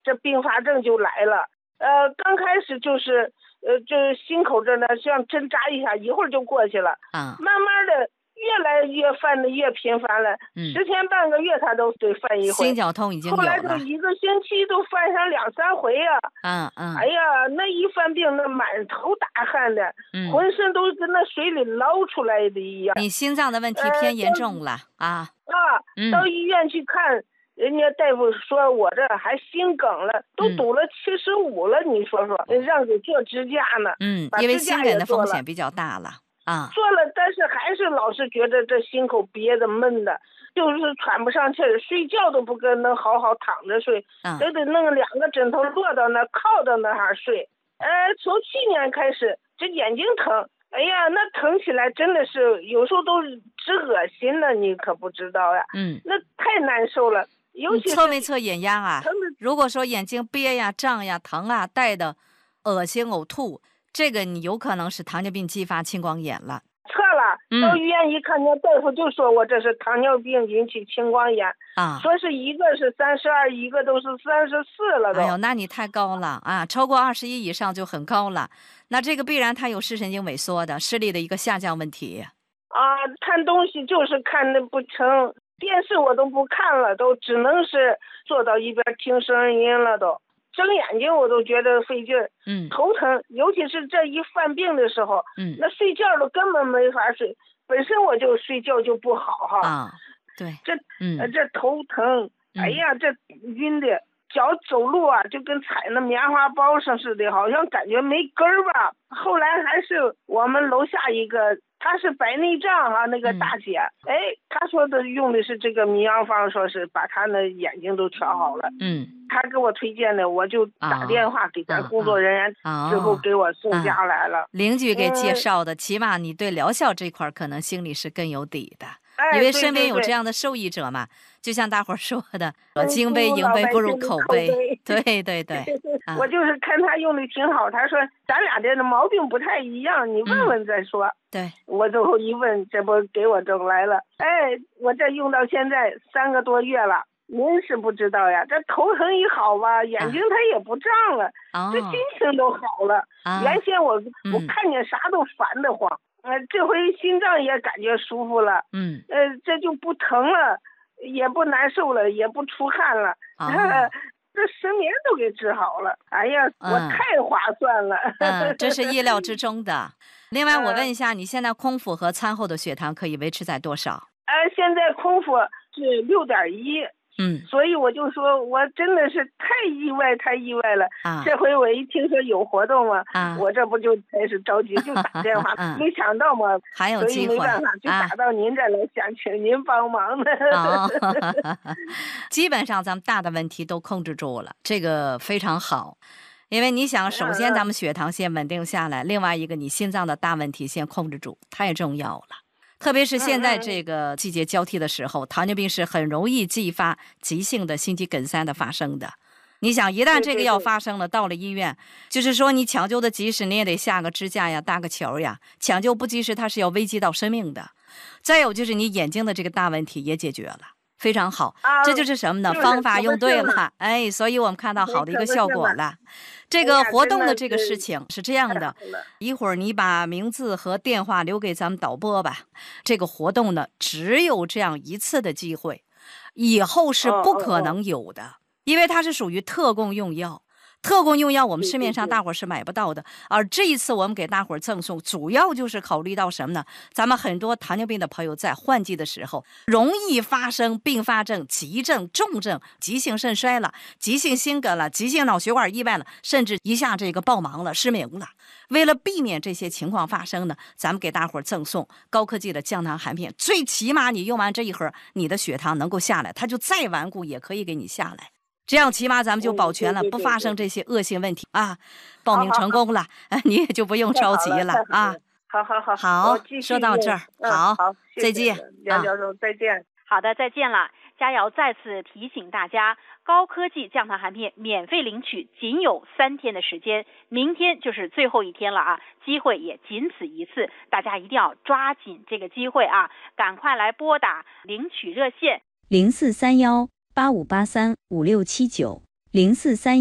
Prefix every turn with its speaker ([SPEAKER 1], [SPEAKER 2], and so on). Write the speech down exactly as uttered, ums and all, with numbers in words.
[SPEAKER 1] 这并发症就来了。呃，刚开始就是呃，就是心口这呢像针扎一下，一会儿就过去了。
[SPEAKER 2] 啊，
[SPEAKER 1] 慢慢的越来越犯的越频繁了，
[SPEAKER 2] 嗯，
[SPEAKER 1] 十天半个月他都得犯一回。
[SPEAKER 2] 心绞痛已经有了，
[SPEAKER 1] 后来就一个星期都犯上两三回呀、
[SPEAKER 2] 嗯嗯，
[SPEAKER 1] 哎呀，那一犯病那满头大汗的，
[SPEAKER 2] 嗯，
[SPEAKER 1] 浑身都跟那水里捞出来的一样。
[SPEAKER 2] 你心脏的问题偏严重了、呃、啊
[SPEAKER 1] 啊、
[SPEAKER 2] 嗯，
[SPEAKER 1] 到医院去看。人家大夫说我这还心梗了，都堵了七十五了，嗯、你说说，让给做支架呢。
[SPEAKER 2] 嗯，因为心梗的风险比较大了啊。
[SPEAKER 1] 做了，但是还是老是觉得这心口憋得闷的，就是喘不上气儿，睡觉都不跟能好好躺着睡，
[SPEAKER 2] 嗯、
[SPEAKER 1] 都得弄两个枕头落到那靠到那哈睡。呃，从去年开始，这眼睛疼。哎呀，那疼起来真的是有时候都直恶心了，你可不知道呀。
[SPEAKER 2] 嗯，
[SPEAKER 1] 那太难受了。尤其
[SPEAKER 2] 你测没测眼压啊？如果说眼睛憋呀、胀呀、疼啊、带的恶心、呕吐，这个你有可能是糖尿病继发青光眼了。
[SPEAKER 1] 测了，到医院一看，那大夫就说我这是糖尿病引起青光眼
[SPEAKER 2] 啊，
[SPEAKER 1] 说是一个是三十二，一个都是三十四了都。
[SPEAKER 2] 哎呦，那你太高了啊！超过二十一以上就很高了，那这个必然它有视神经萎缩的视力的一个下降问题
[SPEAKER 1] 啊。看东西就是看的不成。电视我都不看了，都只能是坐到一边听声音了都。睁眼睛我都觉得费劲儿，
[SPEAKER 2] 嗯，
[SPEAKER 1] 头疼，尤其是这一犯病的时候，
[SPEAKER 2] 嗯，
[SPEAKER 1] 那睡觉都根本没法睡，本身我就睡觉就不好哈。
[SPEAKER 2] 啊，对，
[SPEAKER 1] 这，
[SPEAKER 2] 嗯，
[SPEAKER 1] 呃、这头疼，哎呀，这晕的，脚走路啊就跟踩那棉花包上似的，好像感觉没根儿吧。后来还是我们楼下一个。他是白内障啊，那个大姐，嗯、哎，他说的用的是这个迷药方，说是把他的眼睛都调好了。
[SPEAKER 2] 嗯，
[SPEAKER 1] 他给我推荐的，我就打电话给咱工作人员，
[SPEAKER 2] 哦、
[SPEAKER 1] 之后给我送家来了。
[SPEAKER 2] 哦、邻居给介绍的，嗯、起码你对疗效这块可能心里是更有底的，
[SPEAKER 1] 哎、
[SPEAKER 2] 因为身边有这样的受益者嘛。就像大伙说的，金杯银杯不如口碑。对对对，
[SPEAKER 1] 啊、我就是看他用的挺好，他说咱俩这毛病不太一样，你问问再说。
[SPEAKER 2] 嗯、对，
[SPEAKER 1] 我最后一问，这不给我整来了。哎，我这用到现在三个多月了，您是不知道呀，这头疼一好吧，眼睛它也不胀了，
[SPEAKER 2] 啊、
[SPEAKER 1] 这心情都好了。
[SPEAKER 2] 啊、
[SPEAKER 1] 原先我、
[SPEAKER 2] 嗯、
[SPEAKER 1] 我看见啥都烦得慌，呃，这回心脏也感觉舒服了，
[SPEAKER 2] 嗯，
[SPEAKER 1] 呃，这就不疼了。也不难受了，也不出汗了，
[SPEAKER 2] 哦、
[SPEAKER 1] 这失眠都给治好了。哎呀，
[SPEAKER 2] 嗯、
[SPEAKER 1] 我太划算了。
[SPEAKER 2] 嗯，这是意料之中的。另外，我问一下，你现在空腹和餐后的血糖可以维持在多少？
[SPEAKER 1] 呃，现在空腹是六点一。
[SPEAKER 2] 嗯，
[SPEAKER 1] 所以我就说，我真的是太意外，太意外了。
[SPEAKER 2] 啊，
[SPEAKER 1] 这回我一听说有活动嘛，
[SPEAKER 2] 啊，
[SPEAKER 1] 我这不就开始着急，就打电话，
[SPEAKER 2] 嗯、
[SPEAKER 1] 没想到嘛，
[SPEAKER 2] 还有机会，
[SPEAKER 1] 所以没办法，就打到您这来，啊、想请您帮忙的。
[SPEAKER 2] 哦，基本上咱们大的问题都控制住了，这个非常好。因为你想，首先咱们血糖先稳定下来，嗯、另外一个你心脏的大问题先控制住，太重要了。特别是现在这个季节交替的时候，糖尿病是很容易继发急性的心肌梗塞的发生的。你想，一旦这个要发生了，到了医院，就是说你抢救的及时，你也得下个支架呀，搭个桥呀。抢救不及时，它是要危及到生命的。再有就是你眼睛的这个大问题也解决了，非常好。这就是什么呢？方法用对了，哎，所以我们看到好的一个效果了。这个活动的这个事情是这样的，一会儿你把名字和电话留给咱们导播吧。这个活动呢，只有这样一次的机会，以后是不可能有的，因为它是属于特供用药。特供用药我们市面上大伙儿是买不到的，而这一次我们给大伙儿赠送，主要就是考虑到什么呢？咱们很多糖尿病的朋友在换季的时候容易发生并发症、急症、重症、急性肾衰了、急性心梗了、急性脑血管意外了，甚至一下这个暴盲了、失明了。为了避免这些情况发生呢，咱们给大伙儿赠送高科技的降糖含片，最起码你用完这一盒，你的血糖能够下来，它就再顽固也可以给你下来。这样起码咱们就保全了，不发生这些恶性问题啊！报名成功了，你也就不用着急了啊！
[SPEAKER 1] 好好好，
[SPEAKER 2] 好，说到这儿，好，
[SPEAKER 1] 好，
[SPEAKER 2] 再见，
[SPEAKER 1] 梁教授，再见。
[SPEAKER 3] 好的，再见了。佳瑶再次提醒大家，高科技降糖含片免费领取，仅有三天的时间，明天就是最后一天了啊！机会也仅此一次，大家一定要抓紧这个机会啊！赶快来拨打领取热线
[SPEAKER 4] 零四三幺八五八三五六七九零四三